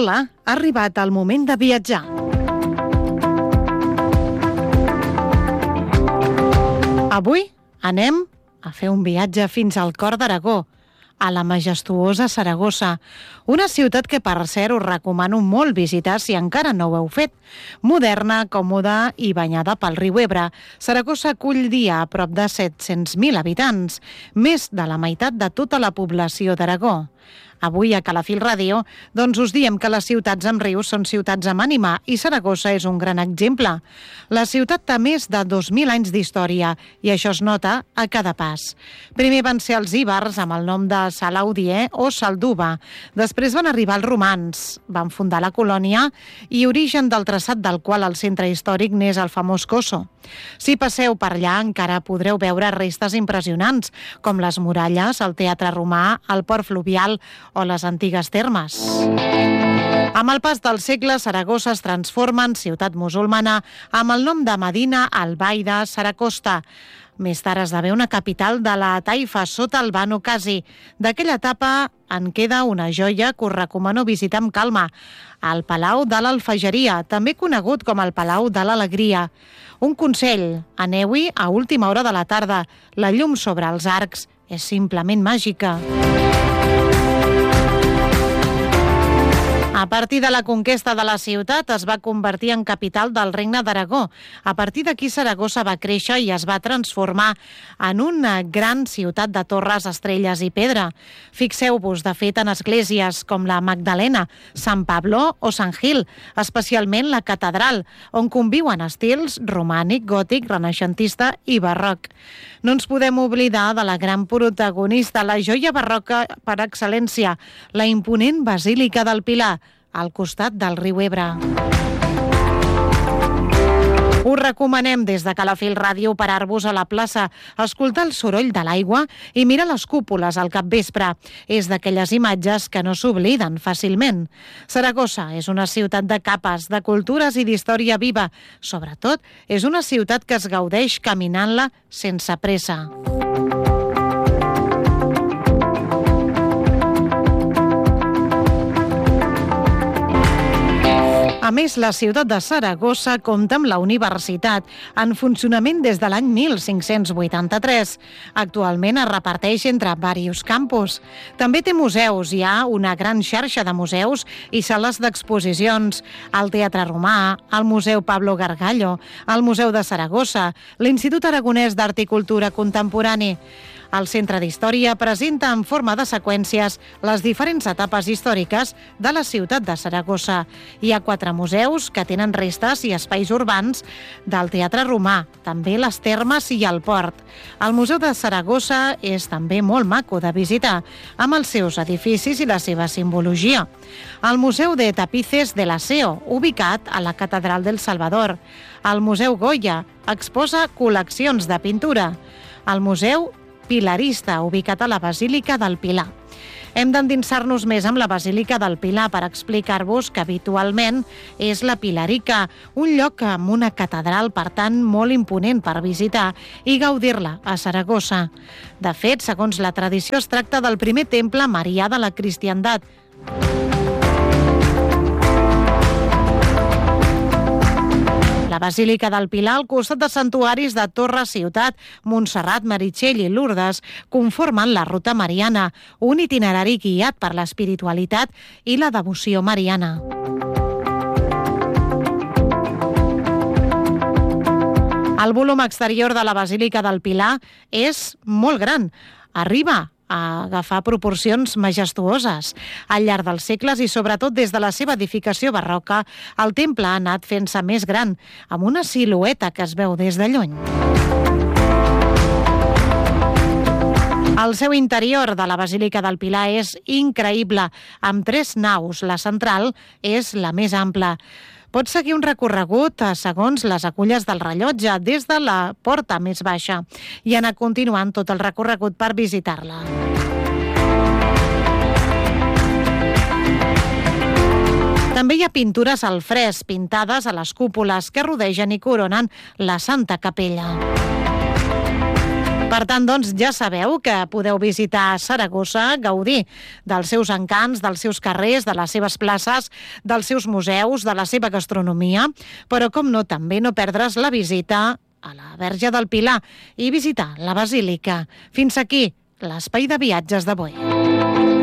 Hola, ha arribat el moment de viatjar. Avui anem a fer un viatge fins al cor d'Aragó, a la majestuosa Saragossa, una ciutat que, per cert, us recomano molt visitar si encara no ho heu fet. Moderna, còmoda i banyada pel riu Ebre, Saragossa acull dia a prop de 700.000 habitants, més de la meitat de tota la població d'Aragó. Avui a Calafell Ràdio doncs us diem que les ciutats amb rius són ciutats amb ànima i Saragossa és un gran exemple. La ciutat té més de 2.000 anys d'història i això es nota a cada pas. Primer van ser els ibers amb el nom de Salaudier o Salduba. Després van arribar els romans, van fundar la colònia i origen del traçat del qual el centre històric n'és el famós Coso. Si passeu per allà encara podreu veure restes impressionants com les muralles, el teatre romà, el port fluvial o les antigues termes. Amb el pas dels segles, Saragossa es transforma en ciutat musulmana amb el nom de Medina al-Baida Saracosta. Més tard esdevé una capital de la taifa sota el Banu Qasi. D'aquella etapa en queda una joia que us recomano visitar amb calma, el Palau de l'Alfageria, també conegut com el Palau de l'Alegria. Un consell, aneu-hi a última hora de la tarda. La llum sobre els arcs és simplement màgica. A partir de la conquesta de la ciutat es va convertir en capital del Regne d'Aragó. A partir d'aquí Saragossa va créixer i es va transformar en una gran ciutat de torres, estrelles i pedra. Fixeu-vos, de fet, en esglésies com la Magdalena, Sant Pablo o Sant Gil, especialment la catedral, on conviuen estils romànic, gòtic, renaixentista i barroc. No ens podem oblidar de la gran protagonista, la joia barroca per excel·lència, la imponent Basílica del Pilar, al costat del riu Ebre. Us recomanem des de Calafell Ràdio parar-vos a la plaça, escoltar el soroll de l'aigua i mirar les cúpules al capvespre. És d'aquelles imatges que no s'obliden fàcilment. Saragossa és una ciutat de capes, de cultures i d'història viva. Sobretot, és una ciutat que es gaudeix caminant-la sense pressa. A més, la ciutat de Saragossa compta amb la universitat, en funcionament des de l'any 1583. Actualment es reparteix entre diversos campus. També té museus, hi ha una gran xarxa de museus i sales d'exposicions, el Teatre Romà, el Museu Pablo Gargallo, el Museu de Saragossa, l'Institut Aragonès d'Art i Cultura Contemporani. El Centre d'Història presenta en forma de seqüències les diferents etapes històriques de la ciutat de Saragossa. Hi ha 4 museus que tenen restes i espais urbans del Teatre Romà, també les termes i el port. El Museu de Saragossa és també molt maco de visitar, amb els seus edificis i la seva simbologia. El Museu de Tapices de l'Aseo, ubicat a la Catedral del Salvador. El Museu Goya exposa col·leccions de pintura. El Museu Pilarista, ubicat a la Basílica del Pilar. Hem d'endinsar-nos més amb la Basílica del Pilar per explicar-vos que habitualment és la Pilarica, un lloc amb una catedral, per tant, molt imponent per visitar i gaudir-la a Saragossa. De fet, segons la tradició, es tracta del primer temple marià de la cristiandat. La Basílica del Pilar, al costat de santuaris de Torre Ciutat, Montserrat, Meritxell i Lourdes, conformen la ruta mariana, un itinerari guiat per l'espiritualitat i la devoció mariana. El volum exterior de la Basílica del Pilar és molt gran. Arriba a agafar proporcions majestuoses. Al llarg dels segles i sobretot des de la seva edificació barroca, el temple ha anat fent-se més gran, amb una silueta que es veu des de lluny. El seu interior de la Basílica del Pilar és increïble, amb 3 naus. La central és la més ampla. Pots seguir un recorregut segons les agulles del rellotge des de la porta més baixa i anar continuant tot el recorregut per visitar-la. També hi ha pintures al fresc pintades a les cúpules que rodegen i coronen la Santa Capella. Per tant, doncs, ja sabeu que podeu visitar Saragossa, gaudir dels seus encants, dels seus carrers, de les seves places, dels seus museus, de la seva gastronomia, però, com no, també no perdre's la visita a la Verge del Pilar i visitar la Basílica. Fins aquí l'espai de viatges d'avui.